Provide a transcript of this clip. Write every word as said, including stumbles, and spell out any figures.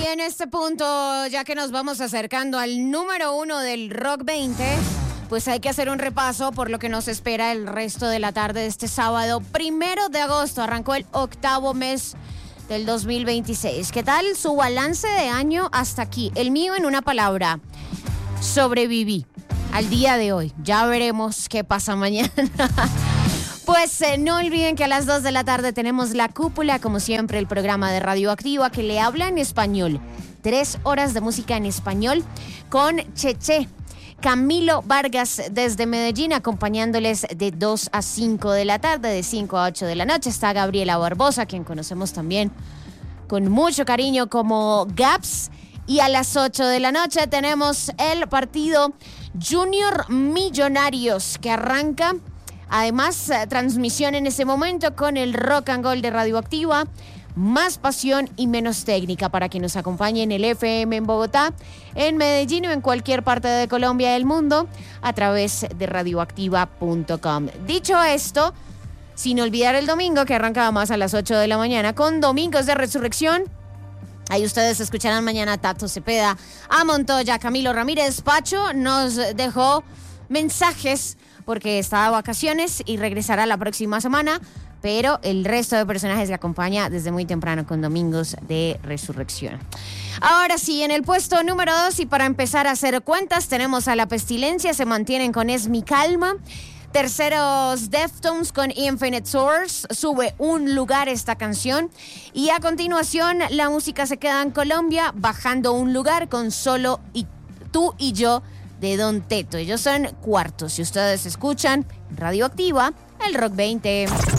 en este punto, ya que nos vamos acercando al número uno del Rock veinte, pues hay que hacer un repaso por lo que nos espera el resto de la tarde de este sábado, primero de agosto. Arrancó el octavo mes del dos mil veintiséis. ¿Qué tal su balance de año hasta aquí? El mío, en una palabra: sobreviví al día de hoy. Ya veremos qué pasa mañana. Pues eh, no olviden que a las dos de la tarde tenemos La Cúpula, como siempre, el programa de Radioactiva que le habla en español. Tres horas de música en español con Cheche. Camilo Vargas desde Medellín, acompañándoles de dos a cinco de la tarde, de cinco a ocho de la noche. Está Gabriela Barbosa, quien conocemos también con mucho cariño como Gaps. Y a las ocho de la noche tenemos el partido Junior Millonarios, que arranca. Además, transmisión en ese momento con el Rock and Roll de Radioactiva. Más pasión y menos técnica, para que nos acompañe en el F M en Bogotá, en Medellín o en cualquier parte de Colombia y del mundo a través de radioactiva punto com. Dicho esto, sin olvidar el domingo, que arranca más a las ocho de la mañana con Domingos de Resurrección. Ahí ustedes escucharán mañana a Tato Cepeda, a Montoya. Camilo Ramírez Pacho nos dejó mensajes porque está de vacaciones y regresará la próxima semana, pero el resto de personajes le acompaña desde muy temprano con Domingos de Resurrección. Ahora sí, en el puesto número dos, y para empezar a hacer cuentas, tenemos a La Pestilencia, se mantienen con Es Mi Calma. Terceros, Deftones con Infinite Source, sube un lugar esta canción. Y a continuación, la música se queda en Colombia, bajando un lugar con Solo y Tú y Yo, de Don Teto. Ellos son cuartos. Si ustedes escuchan Radioactiva, el Rock veinte.